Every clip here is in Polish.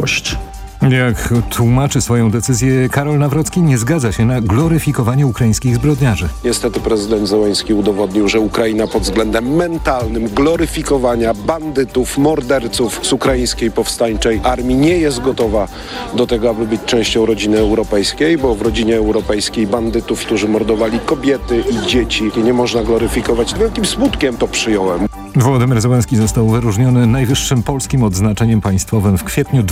przyszłość. Jak tłumaczy swoją decyzję Karol Nawrocki, nie zgadza się na gloryfikowanie ukraińskich zbrodniarzy. Niestety prezydent Zełenski udowodnił, że Ukraina pod względem mentalnym gloryfikowania bandytów, morderców z ukraińskiej powstańczej armii nie jest gotowa do tego, aby być częścią rodziny europejskiej, bo w rodzinie europejskiej bandytów, którzy mordowali kobiety i dzieci, nie można gloryfikować. Z wielkim smutkiem to przyjąłem. Wołodymyr Zełenski został wyróżniony najwyższym polskim odznaczeniem państwowym w kwietniu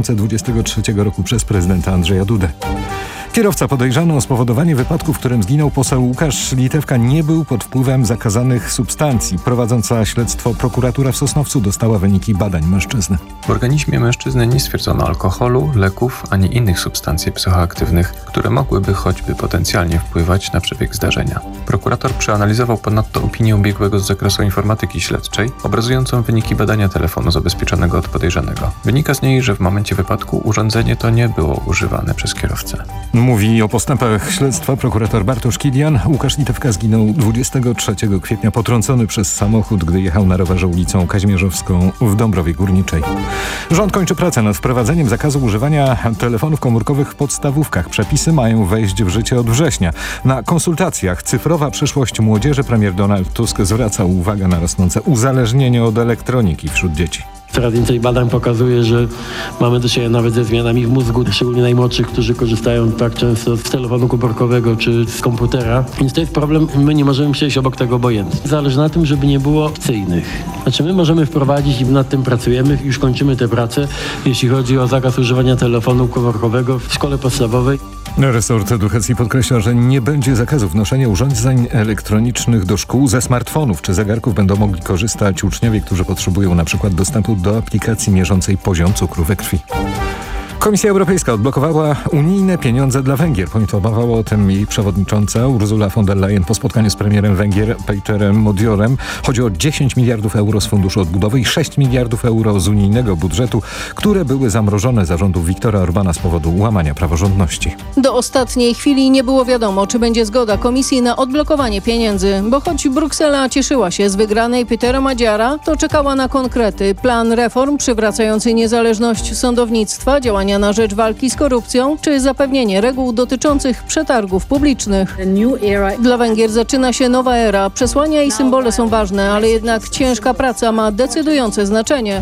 2023 roku przez prezydenta Andrzeja Dudę. Kierowca podejrzany o spowodowanie wypadku, w którym zginął poseł Łukasz Litewka, nie był pod wpływem zakazanych substancji. Prowadząca śledztwo prokuratura w Sosnowcu dostała wyniki badań mężczyzny. W organizmie mężczyzny nie stwierdzono alkoholu, leków ani innych substancji psychoaktywnych, które mogłyby choćby potencjalnie wpływać na przebieg zdarzenia. Prokurator przeanalizował ponadto opinię biegłego z zakresu informatyki śledczej, obrazującą wyniki badania telefonu zabezpieczonego od podejrzanego. Wynika z niej, że w momencie wypadku urządzenie to nie było używane przez kierowcę. Mówi o postępach śledztwa prokurator Bartosz Kilian. Łukasz Litewka zginął 23 kwietnia potrącony przez samochód, gdy jechał na rowerze ulicą Kazimierzowską w Dąbrowie Górniczej. Rząd kończy pracę nad wprowadzeniem zakazu używania telefonów komórkowych w podstawówkach. Przepisy mają wejść w życie od września. Na konsultacjach Cyfrowa przyszłość młodzieży premier Donald Tusk zwraca uwagę na rosnące uzależnienie od elektroniki wśród dzieci. Coraz więcej badań pokazuje, że mamy do czynienia nawet ze zmianami w mózgu, szczególnie najmłodszych, którzy korzystają tak często z telefonu komórkowego czy z komputera. Więc to jest problem, my nie możemy przejść obok tego obojętnie. Zależy na tym, żeby nie było opcyjnych. Znaczy my możemy wprowadzić i nad tym pracujemy, już kończymy tę pracę, jeśli chodzi o zakaz używania telefonu komórkowego w szkole podstawowej. Resort Edukacji podkreśla, że nie będzie zakazu wnoszenia urządzeń elektronicznych do szkół. Ze smartfonów czy zegarków będą mogli korzystać uczniowie, którzy potrzebują np. dostępu do aplikacji mierzącej poziom cukru we krwi. Komisja Europejska odblokowała unijne pieniądze dla Węgier. Poinformowała o tym jej przewodnicząca Ursula von der Leyen po spotkaniu z premierem Węgier Peterem Modiorem. Chodzi o 10 miliardów euro z Funduszu Odbudowy i 6 miliardów euro z unijnego budżetu, które były zamrożone za rządów Viktora Orbana z powodu łamania praworządności. Do ostatniej chwili nie było wiadomo, czy będzie zgoda komisji na odblokowanie pieniędzy, bo choć Bruksela cieszyła się z wygranej Petera Modiora, to czekała na konkrety. Plan reform przywracający niezależność sądownictwa, działania na rzecz walki z korupcją, czy zapewnienie reguł dotyczących przetargów publicznych. Dla Węgier zaczyna się nowa era. Przesłania i symbole są ważne, ale jednak ciężka praca ma decydujące znaczenie.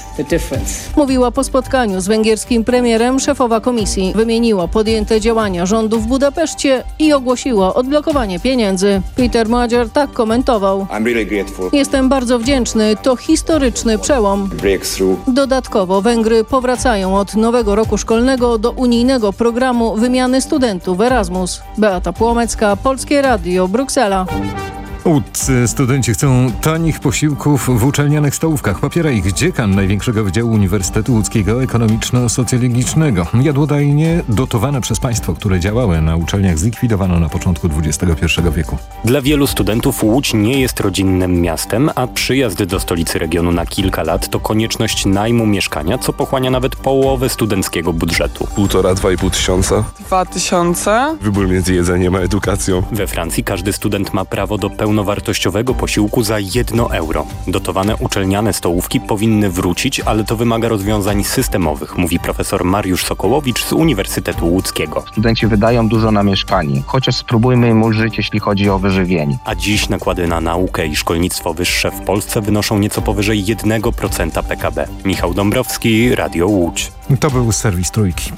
Mówiła po spotkaniu z węgierskim premierem szefowa komisji. Wymieniła podjęte działania rządu w Budapeszcie i ogłosiła odblokowanie pieniędzy. Peter Magyar tak komentował. Jestem bardzo wdzięczny. To historyczny przełom. Dodatkowo Węgry powracają od nowego roku szkolnego do unijnego programu wymiany studentów Erasmus. Beata Płomecka, Polskie Radio, Bruksela. Łódzcy studenci chcą tanich posiłków w uczelnianych stołówkach. Popiera ich dziekan największego wydziału Uniwersytetu Łódzkiego Ekonomiczno-Socjologicznego. Jadłodajnie dotowane przez państwo, które działały na uczelniach, zlikwidowano na początku XXI wieku. Dla wielu studentów Łódź nie jest rodzinnym miastem, a przyjazd do stolicy regionu na kilka lat to konieczność najmu mieszkania, co pochłania nawet połowę studenckiego budżetu. 2,5 tysiąca. 2000. Wybór między jedzeniem a edukacją. We Francji każdy student ma prawo do pełnowartościowego posiłku za 1 euro. Dotowane uczelniane stołówki powinny wrócić, ale to wymaga rozwiązań systemowych, mówi profesor Mariusz Sokołowicz z Uniwersytetu Łódzkiego. Studenci wydają dużo na mieszkanie, chociaż spróbujmy im ulżyć, jeśli chodzi o wyżywienie. A dziś nakłady na naukę i szkolnictwo wyższe w Polsce wynoszą nieco powyżej 1% PKB. Michał Dąbrowski, Radio Łódź. To był serwis Trójki.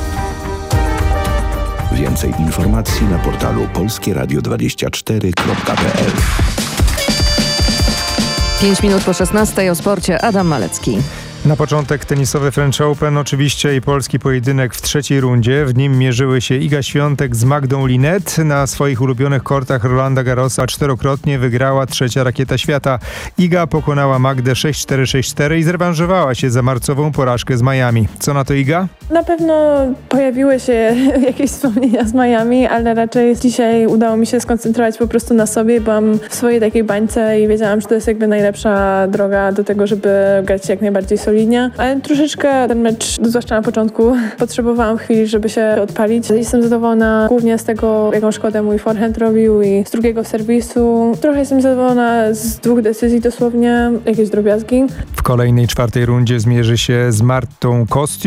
Więcej informacji na portalu polskieradio24.pl. 5 minut po 16 o sporcie. Adam Malecki. Na początek tenisowy French Open oczywiście i polski pojedynek w trzeciej rundzie. W nim mierzyły się Iga Świątek z Magdą Linnet. Na swoich ulubionych kortach Rolanda Garrosa 4-krotnie wygrała trzecia rakieta świata. Iga pokonała Magdę 6-4, 6-4 i zrewanżowała się za marcową porażkę z Miami. Co na to Iga? Na pewno pojawiły się jakieś wspomnienia z Miami, ale raczej dzisiaj udało mi się skoncentrować po prostu na sobie. Byłam w swojej takiej bańce i wiedziałam, że to jest jakby najlepsza droga do tego, żeby grać jak najbardziej solidnie. Ale troszeczkę ten mecz, zwłaszcza na początku, potrzebowałam chwili, żeby się odpalić. Jestem zadowolona głównie z tego, jaką szkodę mój forehand robił i z drugiego serwisu. Trochę jestem zadowolona z 2 decyzji dosłownie, jakieś drobiazgi. W kolejnej czwartej rundzie zmierzy się z Martą Kostiuk.